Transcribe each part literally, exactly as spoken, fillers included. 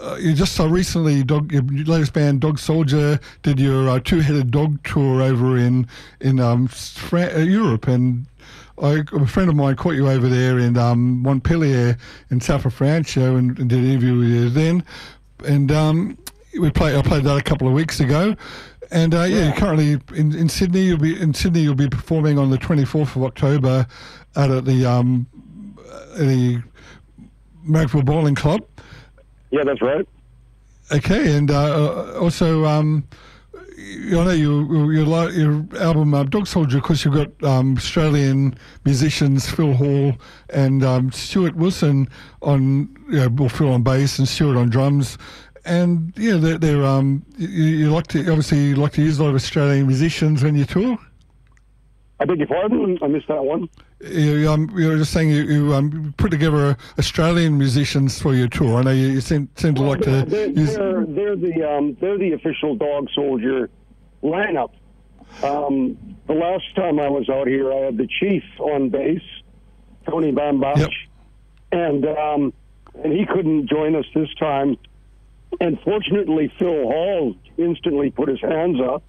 uh, you just saw recently, dog, your latest band, Dog Soldier, did your uh, two-headed dog tour over in in um, Fra- uh, Europe, and I, a friend of mine caught you over there in um, Montpellier in south of France, and, and did an interview with you then, and um, we played. I played that a couple of weeks ago. And uh, yeah, yeah, currently in, in Sydney, you'll be in Sydney. You'll be performing on the twenty-fourth of October out at the um, at the Marrickville Bowling Club. Yeah, that's right. Okay, and uh, also, um, I know you, your your album uh, Dog Soldier. Of course, you've got um, Australian musicians Phil Hall and um, Stuart Wilson on, you know, well, Phil on bass and Stuart on drums. And yeah, they're, they're um, you, you like to obviously you like to use a lot of Australian musicians when you tour. I beg your pardon, I missed that one. You, um, you were just saying you, you um, put together Australian musicians for your tour. I know you, you seem, seem to well, like they're, to they're, use. They're, they're the um, they're the official Dog Soldier lineup. Um, the last time I was out here, I had the Chief on bass, Tony Van Bach, yep. and um, and he couldn't join us this time. And fortunately, Phil Hall instantly put his hands up,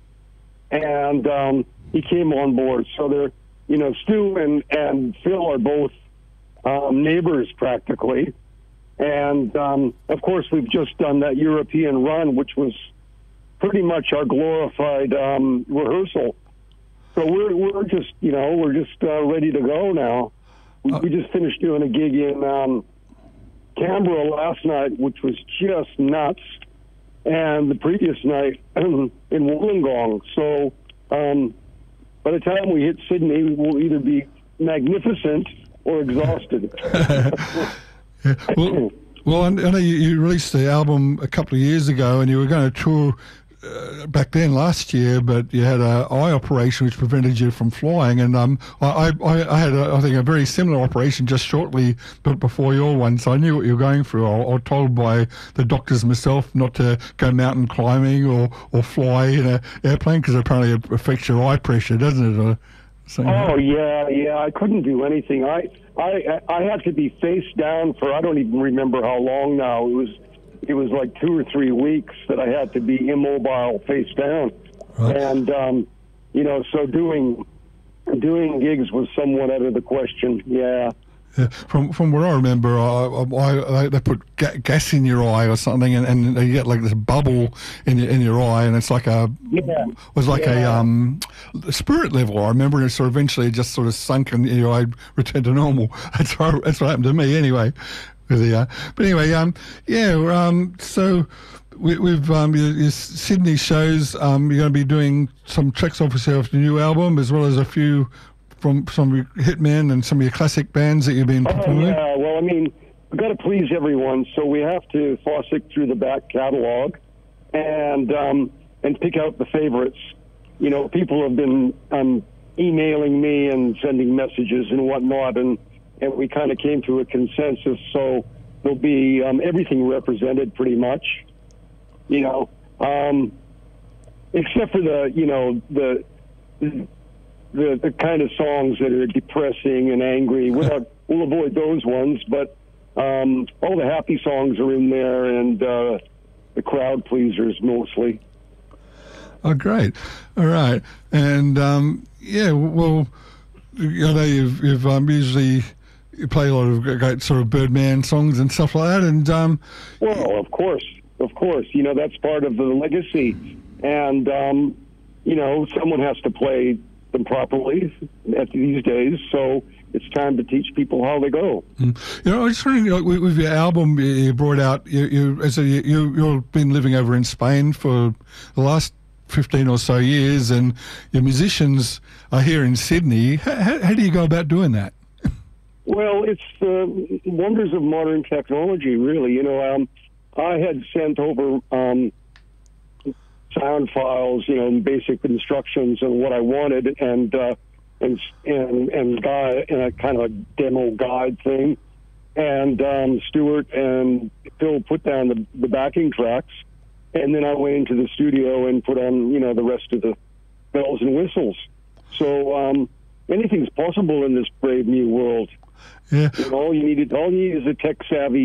and um, he came on board. So they're, you know, Stu and, and Phil are both um, neighbors practically. And, um, of course, we've just done that European run, which was pretty much our glorified um, rehearsal. So we're, we're just, you know, we're just uh, ready to go now. We, we just finished doing a gig in um, Canberra last night, which was just nuts, and the previous night in Wollongong. So um, by the time we hit Sydney, we'll either be magnificent or exhausted. yeah. Well, well, I know you, you released the album a couple of years ago, and you were going to tour uh, back then last year, but you had an eye operation which prevented you from flying. And um, I, I, I had, a, I think, a very similar operation just shortly but before your one, so I knew what you were going through. I, I was told by the doctors myself not to go mountain climbing or, or fly in an airplane because apparently it affects your eye pressure, doesn't it? Or oh, yeah, yeah. I couldn't do anything. I, I, I had to be face down for, I don't even remember how long now. It was It was like two or three weeks that I had to be immobile, face down, right. and um, you know, so doing doing gigs was somewhat out of the question. Yeah. Yeah. From from what I remember, I, I, they put ga- gas in your eye or something, and, and you get like this bubble in your in your eye, and it's like a yeah. it was like yeah. a um spirit level. I remember, and so eventually it just sort of sunk, and your eye returned to normal. That's what, that's what happened to me anyway. Uh, but anyway, um, yeah, um, so we, we've um, your, your Sydney shows. Um, you're going to be doing some tracks off yourself, the new album, as well as a few from some of your hitmen and some of your classic bands that you've been performing. Oh, yeah, well, I mean, we've got to please everyone, so we have to faucet through the back catalog and um, and pick out the favorites. You know, people have been um, emailing me and sending messages and whatnot, and and we kind of came to a consensus, so there'll be um, everything represented pretty much, you know, um, except for the, you know, the, the the kind of songs that are depressing and angry. We'll, we'll avoid those ones, but um, all the happy songs are in there, and uh, the crowd pleasers mostly. Oh, great. All right. And, um, yeah, well, I know you've, you've um, usually... You play a lot of great sort of Birdman songs and stuff like that, and um, well, of course, of course, you know that's part of the legacy, and um, you know someone has to play them properly at these days. So it's time to teach people how they go. Mm. You know, I was wondering, like, with, with your album you brought out, you, you as a, you you've been living over in Spain for the last fifteen or so years, and your musicians are here in Sydney. How, how do you go about doing that? Well, it's the wonders of modern technology, really. You know, um, I had sent over um, sound files, you know, basic instructions on what I wanted, and uh, and and and guide, and a kind of a demo guide thing. And um, Stuart and Phil put down the, the backing tracks, and then I went into the studio and put on, you know, the rest of the bells and whistles. So um, anything's possible in this brave new world. Yeah. You know, all you need, all you need is a tech-savvy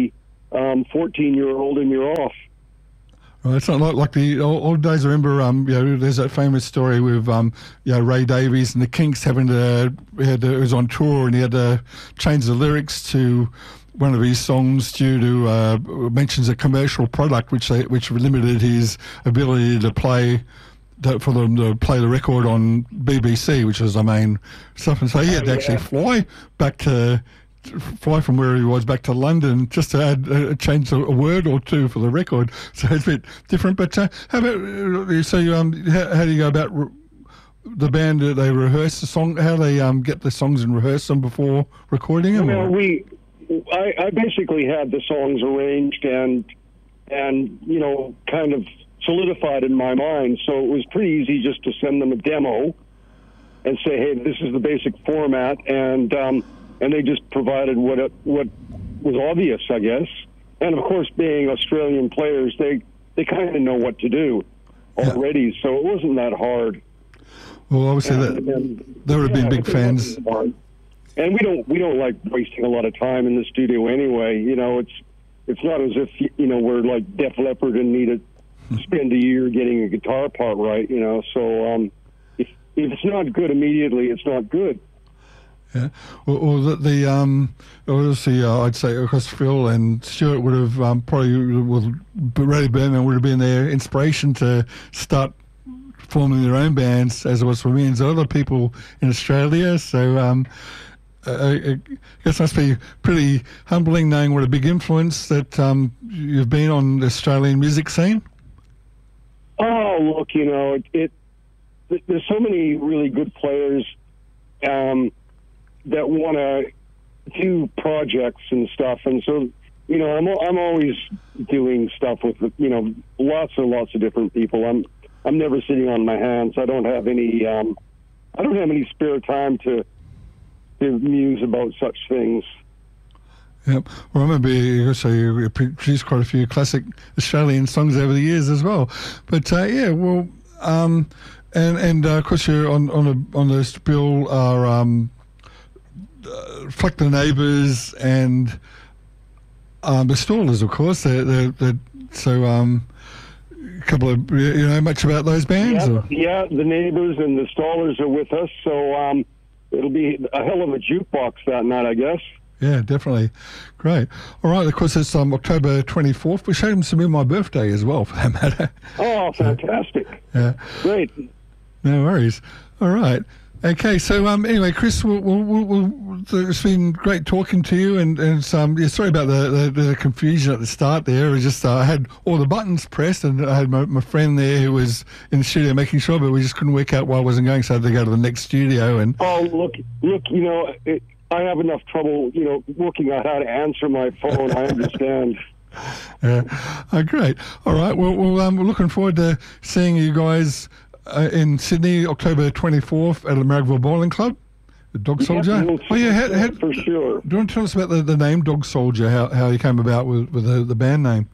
um, fourteen-year-old and you're off. Well, it's not like, like the old, old days. I remember, um, you know, there's that famous story with, um, you know, Ray Davies and the Kinks having to, had to, it was on tour and he had to change the lyrics to one of his songs due to uh, mentions a commercial product which they, which limited his ability to play to, for them to play the record on B B C, which was the main stuff. And so he had to actually fly back to. fly from where he was back to London just to add uh, change a, a word or two for the record, so it's a bit different. But uh, how about uh, so you, um how, how do you go about re- the band? Do they rehearse the song? How do they um get the songs and rehearse them before recording them? Well, we I, I basically had the songs arranged and and you know kind of solidified in my mind, so it was pretty easy just to send them a demo and say, hey, this is the basic format, and um and they just provided what it, what was obvious, I guess. And of course, being Australian players, they they kind of know what to do already, yeah. So it wasn't that hard. Well, obviously, and, that, and, they would have yeah, been big fans. And we don't we don't like wasting a lot of time in the studio anyway. You know, it's it's not as if you know we're like Def Leppard and need to spend a year getting a guitar part right. You know, so um, if if it's not good immediately, it's not good. Yeah, well, well the, the um, obviously, uh, I'd say, of course, Phil and Stuart would have um, probably, well, Ray Berman would have been their inspiration to start forming their own bands, as it was for me and other people in Australia. So, um, I, I guess it must be pretty humbling knowing what a big influence that um, you've been on the Australian music scene. Oh, look, you know, it. it there's so many really good players. Um, that want to do projects and stuff, and so you know, I'm I'm always doing stuff with you know lots and lots of different people. I'm I'm never sitting on my hands. I don't have any um, I don't have any spare time to to muse about such things. Yep. Well, I remember you also you produced quite a few classic Australian songs over the years as well. But uh, yeah, well, um, and and uh, of course you're on on a, on this bill are. Um, Uh, Fleck the Neighbours and um, the Stallers, of course. They're, they're, they're, so, um, a couple of, you know, much about those bands? Yeah, or? yeah, the Neighbours and the Stallers are with us, so um, it'll be a hell of a jukebox that night, I guess. Yeah, definitely. Great. All right, of course, it's um, October twenty-fourth, which happens to be my birthday as well, for that matter. Oh, fantastic. Yeah. Great. No worries. All right. Okay, so um, anyway, Chris, we'll, we'll, we'll, it's been great talking to you, and, and um, yeah, sorry about the, the, the confusion at the start there. It was just uh, I had all the buttons pressed, and I had my, my friend there who was in the studio making sure, but we just couldn't work out why I wasn't going, so I had to go to the next studio. And oh, look, look, you know, it, I have enough trouble, you know, working out how to answer my phone. I understand. Yeah, oh, great. All right, well, well um, we're looking forward to seeing you guys. Uh, in Sydney, October twenty-fourth at the Marrickville Bowling Club, the Dog Soldier. Yeah, oh yeah, how, how, for sure. Do you want to tell us about the, the name Dog Soldier? How how you came about with with the, the band name?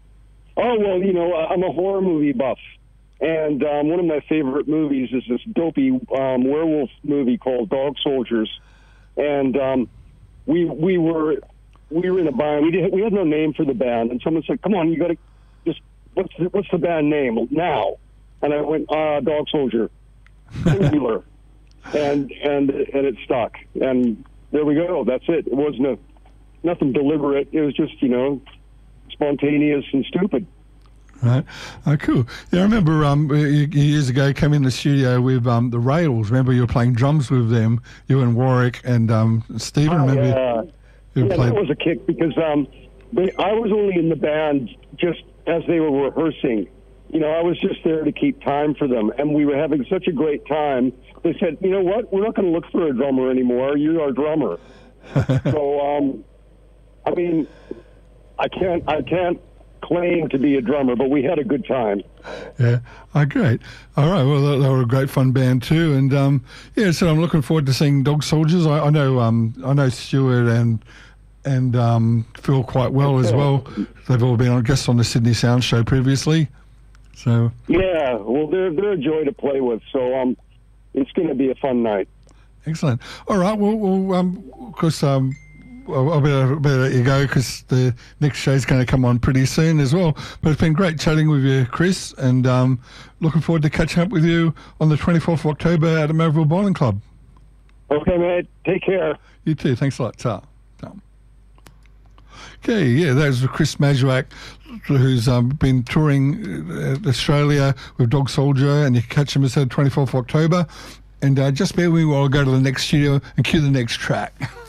Oh well, you know, I'm a horror movie buff, and um, one of my favorite movies is this dopey um, werewolf movie called Dog Soldiers, and um, we we were we were in a band. We did, we had no name for the band, and someone said, "Come on, you got to just what's the, what's the band name now?" And I went, uh, Dog Soldier, singular, and and and it stuck. And there we go. That's it. It wasn't a, nothing deliberate. It was just, you know, spontaneous and stupid. Right. Oh, cool. Yeah, I remember um, years ago you came in the studio with um, the Rails. Remember you were playing drums with them, you and Warwick and um, Stephen. Oh, remember yeah, you, you yeah played... that was a kick because um, they, I was only in the band just as they were rehearsing. You know, I was just there to keep time for them, and we were having such a great time. They said, you know what, we're not going to look for a drummer anymore. You're our drummer. so, um, I mean, I can't, I can't claim to be a drummer, but we had a good time. Yeah, oh, great. All right, well, they, they were a great fun band too, and um, yeah, so I'm looking forward to seeing Dog Soldiers. I, I know, um, I know Stuart and and um, Phil quite well as well. They've all been on guests on the Sydney Sound Show previously. So yeah, well, they're they're a joy to play with. So um, it's going to be a fun night. Excellent. All right. Well, well um, of course, um, well, I better, better let you go because the next show's going to come on pretty soon as well. But it's been great chatting with you, Chris, and um, looking forward to catching up with you on the twenty-fourth of October at the Melville Bowling Club. Okay, mate. Take care. You too. Thanks a lot. Ta. Ta. Okay, yeah, that was Chris Mazuak, who's um, been touring uh, Australia with Dog Soldier, and you can catch him at the twenty-fourth of October. And uh, just bear with me while I go to the next studio and cue the next track.